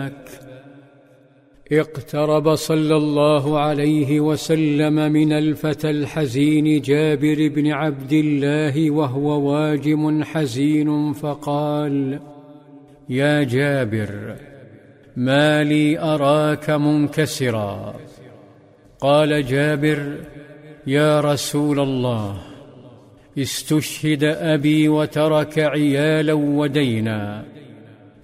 اقترب صلى الله عليه وسلم من الفتى الحزين جابر بن عبد الله وهو واجم حزين فقال: يا جابر، ما لي أراك منكسرا؟ قال جابر: يا رسول الله، استشهد أبي وترك عيالا ودينا،